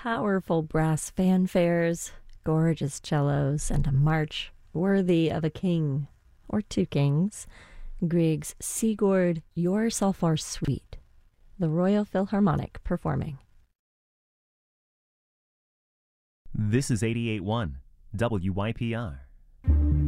powerful brass fanfares, gorgeous cellos, and a march worthy of a king, or two kings, Grieg's Sigurd Jorsalfar Suite, the Royal Philharmonic performing. This is 88.1 WYPR.